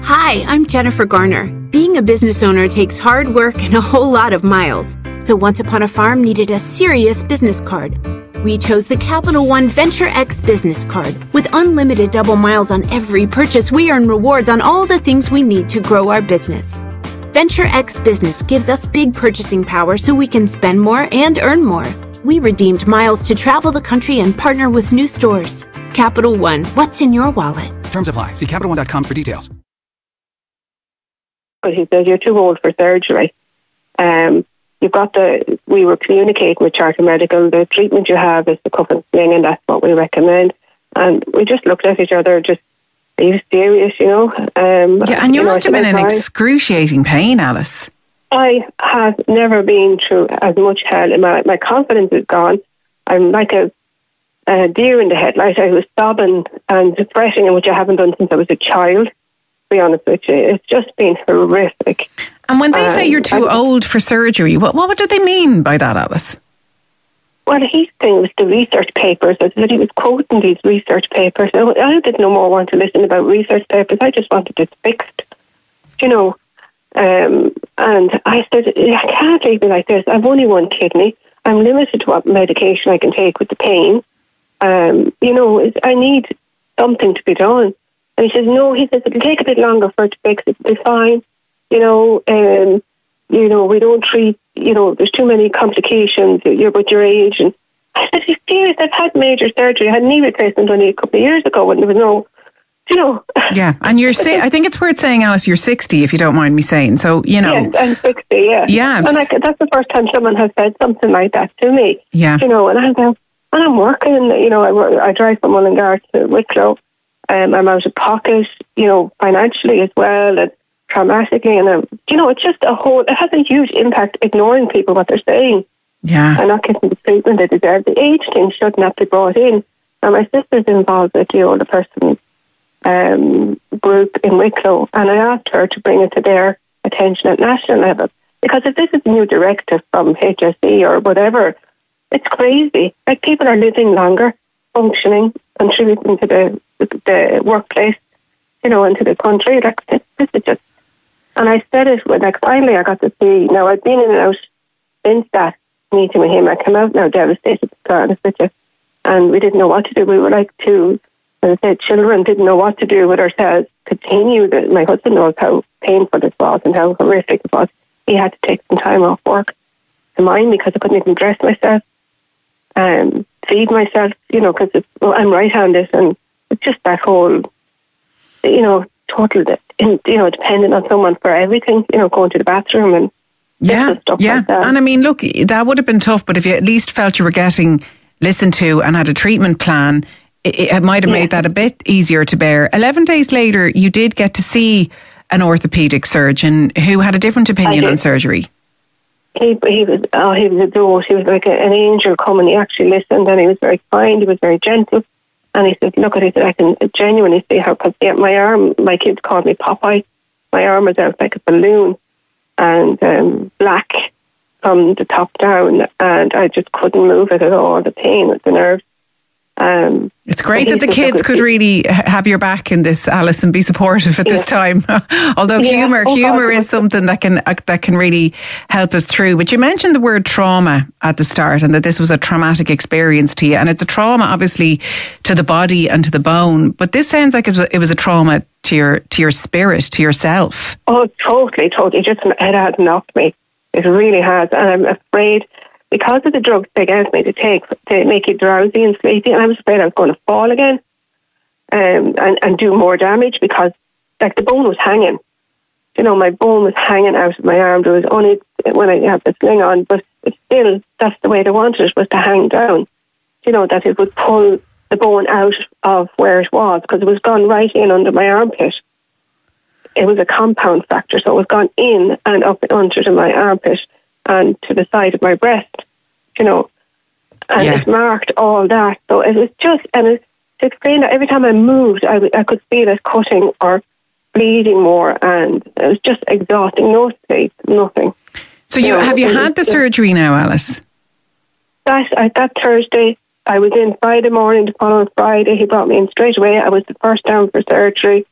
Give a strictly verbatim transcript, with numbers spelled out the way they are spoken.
Hi, I'm Jennifer Garner. Being a business owner takes hard work and a whole lot of miles. So Once Upon a Farm needed a serious business card. We chose the Capital One Venture X business card. With unlimited double miles on every purchase, we earn rewards on all the things we need to grow our business. Venture X Business gives us big purchasing power so we can spend more and earn more. We redeemed miles to travel the country and partner with new stores. Capital One, what's in your wallet? Terms apply. See Capital One dot com for details. But he says, you're too old for surgery. Um, you've got the, we were communicating with Charter Medical, the treatment you have is the cuff and sling, and that's what we recommend. And we just looked at each other, just, are you serious, you know? Um, yeah, and you, you know, must have been in excruciating pain, Alice. I have never been through as much hell. My, my confidence is gone. I'm like a, a deer in the headlight. I was sobbing and fretting, which I haven't done since I was a child. Be honest with you, it's just been horrific. And when they um, say you're too I, old for surgery, what what did they mean by that, Alice? Well, his thing was the research papers. I said he was quoting these research papers. I, I didn't no more want to listen about research papers. I just wanted it fixed, you know. Um, and I said, I can't leave me like this. I've only one kidney. I'm limited to what medication I can take with the pain. Um, you know, I need something to be done. And he says, no, he says, it'll take a bit longer for it to fix it. It'll be fine. You know, um, you know, we don't treat, you know, there's too many complications. You're with your age. And I said, you're serious? I've had major surgery. I had knee replacement only a couple of years ago when there was no, you know. Yeah, and you're, si- I think it's worth saying, Alice, you're sixty, if you don't mind me saying. So, you know. Yes, I'm sixty, yeah. Yeah. And I, that's the first time someone has said something like that to me. Yeah. You know, and I'm, and I'm working, you know, I, I drive from Mullingar to Wicklow. Um, I'm out of pocket, you know, financially as well, and traumatically, and um, you know, it's just a whole. It has a huge impact. Ignoring people what they're saying, yeah, and not getting the treatment they deserve. The age thing shouldn't have to be brought in. And my sister's involved with the older person um, group in Wicklow, and I asked her to bring it to their attention at national level, because if this is a new directive from H S E or whatever, it's crazy. Like, people are living longer, functioning, contributing to the the workplace, you know, into the country. Like, this, this is just, and I said it when, like, finally I got to see. Now, I've been in and out since that meeting with him. I came out now devastated, to be honest with you, and we didn't know what to do. We were like two, as I said, children, didn't know what to do with ourselves. Continue that. My husband knows how painful this was and how horrific it was. He had to take some time off work to mine because I couldn't even dress myself, um, feed myself, you know, because well, I'm right-handed, and it's just that whole, you know, total, you know, dependent on someone for everything, you know, going to the bathroom and yeah, stuff yeah. like that. And I mean, look, that would have been tough, but if you at least felt you were getting listened to and had a treatment plan, it, it might have yeah. made that a bit easier to bear. Eleven days later, you did get to see an orthopaedic surgeon who had a different opinion on surgery. He he was oh, he was a dote. He was like a, an angel coming. He actually listened, and he was very kind. He was very gentle. And he said, look at it, I can genuinely see how, because yeah, my arm, my kids called me Popeye. My arm was out like a balloon and um, black from the top down, and I just couldn't move it at all. The pain with the nerves. Um, it's great that the kids could really have your back in this, Alice, and be supportive at yeah. this time. Although yeah. humour, oh, humour God. is something that can uh, that can really help us through. But you mentioned the word trauma at the start, and that this was a traumatic experience to you, and it's a trauma, obviously, to the body and to the bone. But this sounds like it was a trauma to your to your spirit, to yourself. Oh, totally, totally. Just it had knocked me. It really has, and I'm afraid, because of the drugs they gave me to take to make you drowsy and sleepy, and I was afraid I was going to fall again um, and, and do more damage, because, like, the bone was hanging. You know, my bone was hanging out of my arm. There was only when I had the sling on, but still, that's the way they wanted it, was to hang down. You know, that it would pull the bone out of where it was, because it was gone right in under my armpit. It was a compound fracture, so it was gone in and up under my armpit and to the side of my breast, you know, and yeah. it marked all that. So it was just, and it, to explain that, every time I moved, I, I could feel it cutting or bleeding more, and it was just exhausting. No sleep, nothing. So you, you know, have you had the surgery now, Alice? That, uh, that Thursday, I was in Friday morning. The following Friday, he brought me in straight away. I was the first down for surgery.